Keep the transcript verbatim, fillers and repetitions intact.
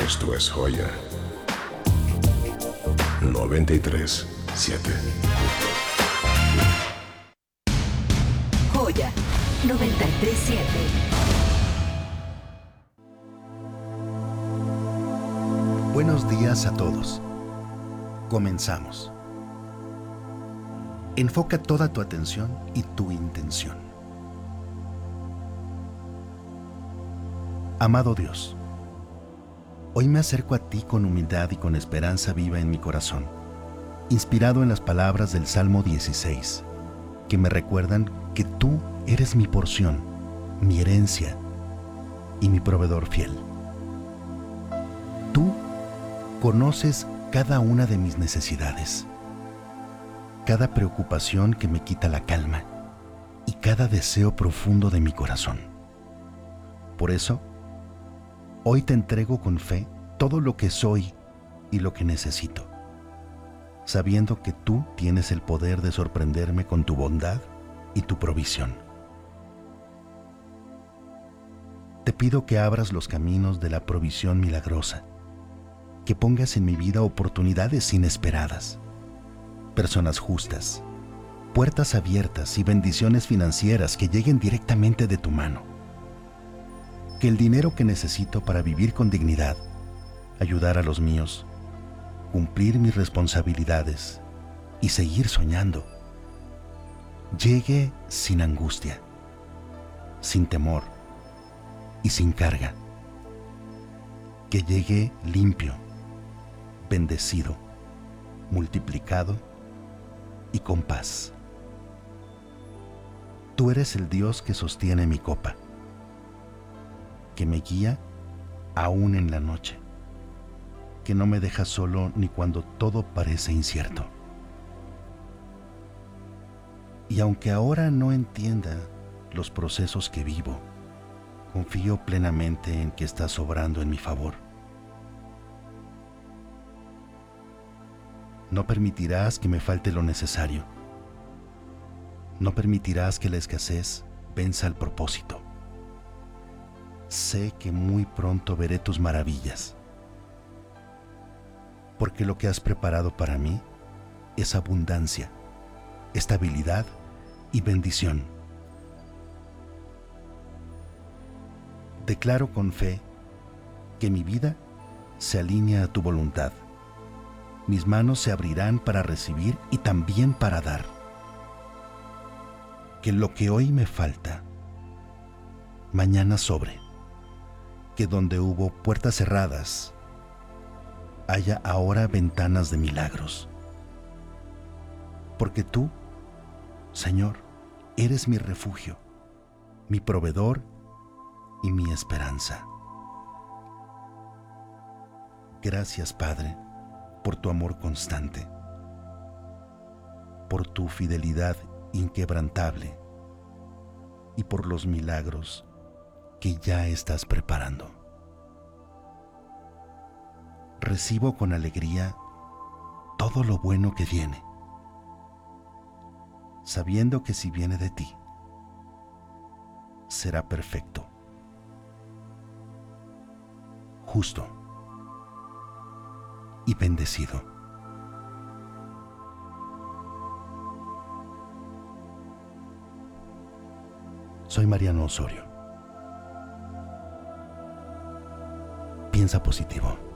Esto es Joya noventa y tres siete. Joya noventa y tres siete. Buenos días a todos. Comenzamos. Enfoca toda tu atención y tu intención. Amado Dios, hoy me acerco a ti con humildad y con esperanza viva en mi corazón, inspirado en las palabras del Salmo dieciséis, que me recuerdan que tú eres mi porción, mi herencia y mi proveedor fiel. Tú conoces cada una de mis necesidades, cada preocupación que me quita la calma y cada deseo profundo de mi corazón. Por eso, hoy te entrego con fe todo lo que soy y lo que necesito, sabiendo que tú tienes el poder de sorprenderme con tu bondad y tu provisión. Te pido que abras los caminos de la provisión milagrosa, que pongas en mi vida oportunidades inesperadas, personas justas, puertas abiertas y bendiciones financieras que lleguen directamente de tu mano. Que el dinero que necesito para vivir con dignidad, ayudar a los míos, cumplir mis responsabilidades y seguir soñando, llegue sin angustia, sin temor y sin carga. Que llegue limpio, bendecido, multiplicado y con paz. Tú eres el Dios que sostiene mi copa, que me guía aún en la noche, que no me deja solo ni cuando todo parece incierto. Y aunque ahora no entienda los procesos que vivo, confío plenamente en que estás obrando en mi favor. No permitirás que me falte lo necesario. No permitirás que la escasez venza el propósito. Sé que muy pronto veré tus maravillas, porque lo que has preparado para mí es abundancia, estabilidad y bendición. Declaro con fe que mi vida se alinea a tu voluntad. Mis manos se abrirán para recibir y también para dar. Que lo que hoy me falta, mañana sobre. Que donde hubo puertas cerradas, haya ahora ventanas de milagros. Porque tú, Señor, eres mi refugio, mi proveedor y mi esperanza. Gracias, Padre, por tu amor constante, por tu fidelidad inquebrantable y por los milagros que ya estás preparando. Recibo con alegría todo lo bueno que viene, sabiendo que si viene de ti, será perfecto, justo y bendecido. Soy Mariano Osorio. Piensa positivo.